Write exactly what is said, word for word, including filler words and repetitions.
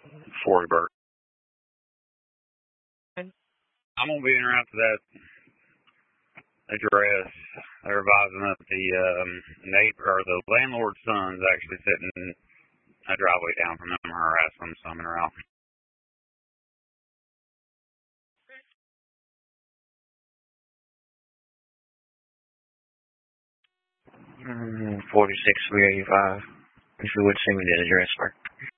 Forsberg. I'm gonna be in around to that address. They're advising that the um, neighbor or the landlord's son's actually sitting a driveway down from them, harassing them, summing her out. Mm, forty-six three eighty-five. If you would send me the address, sir.